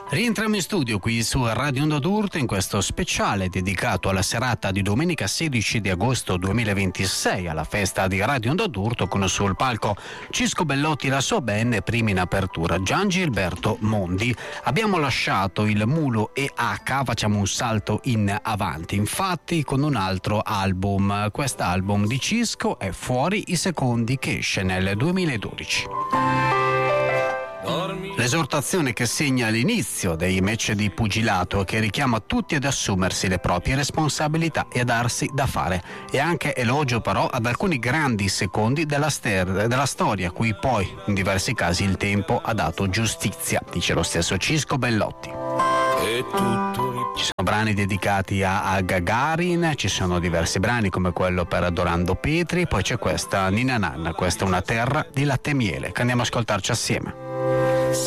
Rientriamo in studio qui su Radio Onda d'Urto in questo speciale dedicato alla serata di domenica 16 di agosto 2026 alla festa di Radio Onda d'Urto con sul palco Cisco Bellotti e la sua band, prima in apertura Gian Gilberto Mondi. Abbiamo lasciato il Mulo e H, facciamo un salto in avanti infatti con un altro album. Quest'album di Cisco è Fuori i secondi, che esce nel 2012. L'esortazione che segna l'inizio dei match di pugilato, che richiama tutti ad assumersi le proprie responsabilità e a darsi da fare, e anche elogio però ad alcuni grandi secondi della storia, cui poi in diversi casi il tempo ha dato giustizia, dice lo stesso Cisco Bellotti. Ci sono brani dedicati a Gagarin, ci sono diversi brani come quello per Dorando Petri, poi c'è questa Nina Nanna, questa è una terra di latte e miele che andiamo a ascoltarci assieme.